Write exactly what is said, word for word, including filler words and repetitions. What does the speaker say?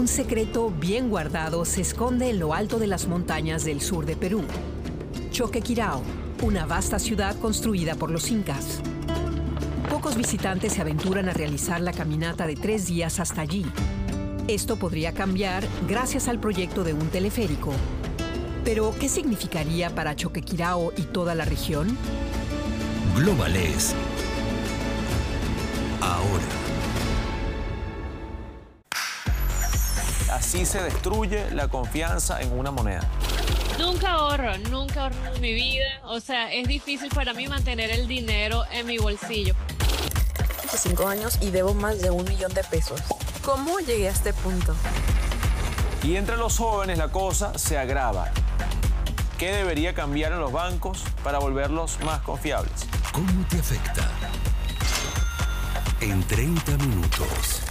Un secreto bien guardado se esconde en lo alto de las montañas del sur de Perú. Choquequirao, una vasta ciudad construida por los incas. Pocos visitantes se aventuran a realizar la caminata de tres días hasta allí. Esto podría cambiar gracias al proyecto de un teleférico. Pero, ¿qué significaría para Choquequirao y toda la región? Globales. Ahora. Así se destruye la confianza en una moneda. Nunca ahorro, nunca ahorro en mi vida. O sea, es difícil para mí mantener el dinero en mi bolsillo. Cinco años y debo más de un millón de pesos. ¿Cómo llegué a este punto? Y entre los jóvenes la cosa se agrava. ¿Qué debería cambiar en los bancos para volverlos más confiables? ¿Cómo te afecta? En treinta minutos.